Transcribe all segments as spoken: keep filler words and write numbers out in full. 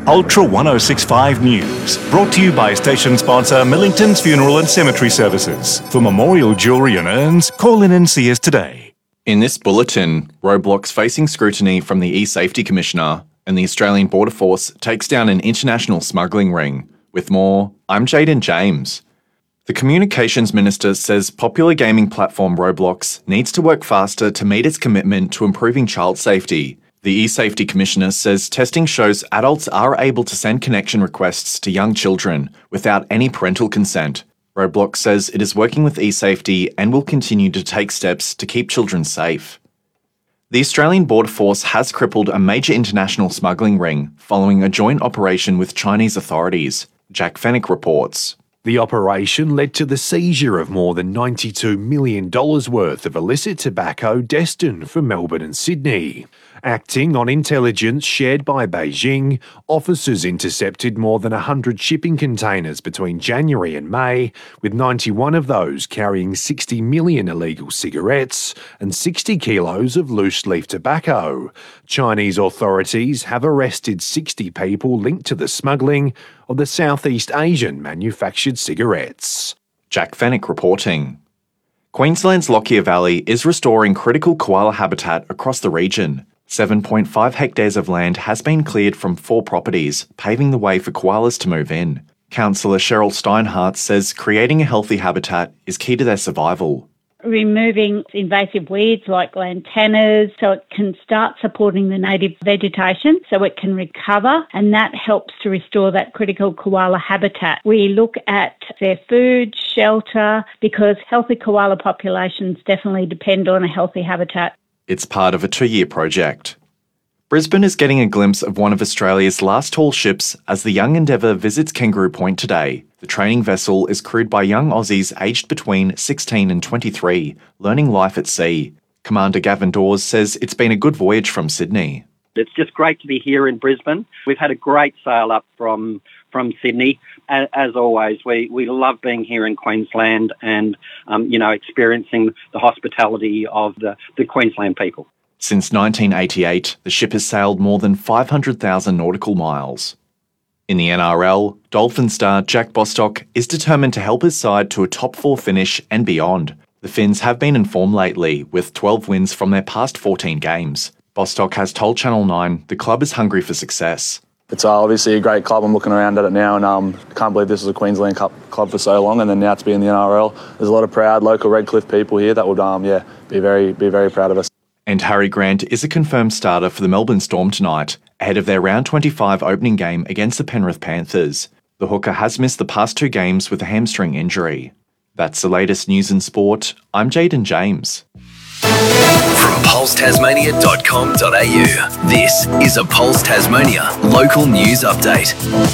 Ultra one oh six point five News, brought to you by station sponsor Millington's Funeral and Cemetery Services. For memorial jewellery and urns, call in and see us today. In this bulletin, Roblox facing scrutiny from the E-Safety Commissioner, and the Australian Border Force takes down an international smuggling ring. With more, I'm Jaden James. The Communications Minister says popular gaming platform Roblox needs to work faster to meet its commitment to improving child safety. The E-Safety Commissioner says testing shows adults are able to send connection requests to young children without any parental consent. Roblox says it is working with E-Safety and will continue to take steps to keep children safe. The Australian Border Force has crippled a major international smuggling ring following a joint operation with Chinese authorities. Jack Fennick reports. The operation led to the seizure of more than ninety-two million dollars worth of illicit tobacco destined for Melbourne and Sydney. Acting on intelligence shared by Beijing, officers intercepted more than one hundred shipping containers between January and May, with ninety-one of those carrying sixty million illegal cigarettes and sixty kilos of loose-leaf tobacco. Chinese authorities have arrested sixty people linked to the smuggling of the Southeast Asian manufactured cigarettes. Jack Fennick reporting. Queensland's Lockyer Valley is restoring critical koala habitat across the region. seven point five hectares of land has been cleared from four properties, paving the way for koalas to move in. Councillor Cheryl Steinhardt says creating a healthy habitat is key to their survival. Removing invasive weeds like lantanas so it can start supporting the native vegetation so it can recover, and that helps to restore that critical koala habitat. We look at their food, shelter, because healthy koala populations definitely depend on a healthy habitat. It's part of a two-year project. Brisbane is getting a glimpse of one of Australia's last tall ships as the Young Endeavour visits Kangaroo Point today. The training vessel is crewed by young Aussies aged between sixteen and twenty-three, learning life at sea. Commander Gavin Dawes says it's been a good voyage from Sydney. It's just great to be here in Brisbane. We've had a great sail up from from Sydney. As always, we, we love being here in Queensland and, um, you know, experiencing the hospitality of the, the Queensland people. Since nineteen eighty-eight, the ship has sailed more than five hundred thousand nautical miles. In the N R L, Dolphin star Jack Bostock is determined to help his side to a top four finish and beyond. The Finns have been in form lately, with twelve wins from their past fourteen games. Bostock has told Channel nine the club is hungry for success. It's uh, obviously a great club. I'm looking around at it now and um, can't believe this was a Queensland Cup club for so long, and then now to be in the N R L. There's a lot of proud local Redcliffe people here that would um, yeah, be very, be very proud of us. And Harry Grant is a confirmed starter for the Melbourne Storm tonight, ahead of their round twenty-five opening game against the Penrith Panthers. The hooker has missed the past two games with a hamstring injury. That's the latest news in sport. I'm Jaden James. From pulse tasmania dot com dot a u, this is a Pulse Tasmania local news update.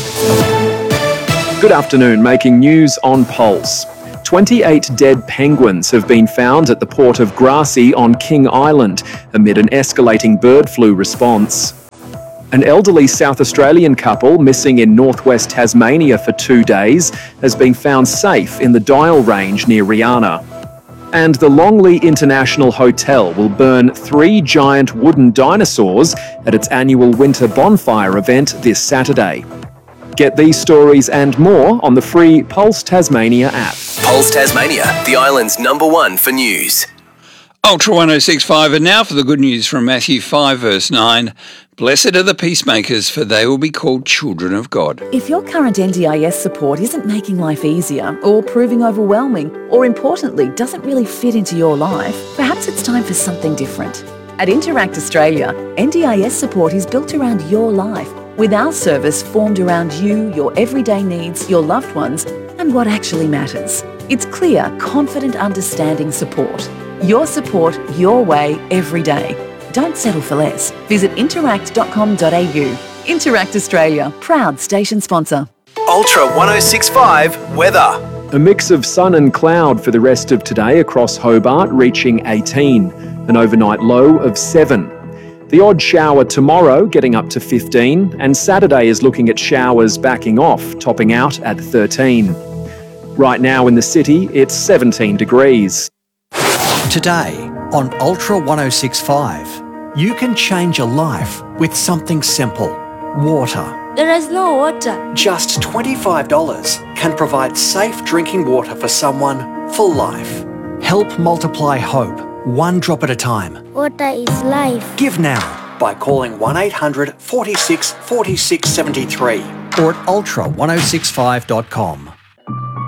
Good afternoon, making news on Pulse. twenty-eight dead penguins have been found at the port of Grassy on King Island amid an escalating bird flu response. An elderly South Australian couple missing in northwest Tasmania for two days has been found safe in the Dial Range near Rihanna. And the Longley International Hotel will burn three giant wooden dinosaurs at its annual winter bonfire event this Saturday. Get these stories and more on the free Pulse Tasmania app. Pulse Tasmania, the island's number one for news. Ultra one oh six point five, and now for the good news from Matthew five verse nine. Blessed are the peacemakers, for they will be called children of God. If your current N D I S support isn't making life easier, or proving overwhelming, or importantly, doesn't really fit into your life, perhaps it's time for something different. At Interact Australia, N D I S support is built around your life, with our service formed around you, your everyday needs, your loved ones, and what actually matters. It's clear, confident, understanding support. Your support, your way, every day. Don't settle for less. Visit interact dot com dot a u. Interact Australia, proud station sponsor. Ultra one oh six point five weather. A mix of sun and cloud for the rest of today across Hobart, reaching eighteen. An overnight low of seven. The odd shower tomorrow, getting up to fifteen, and Saturday is looking at showers backing off, topping out at thirteen. Right now in the city, it's seventeen degrees. Today on Ultra one oh six point five, you can change a life with something simple. Water. There is no water. Just twenty-five dollars can provide safe drinking water for someone for life. Help multiply hope, one drop at a time. Water is life. Give now by calling one eight hundred, forty-six, forty-six, seventy-three or at ultra ten sixty-five dot com.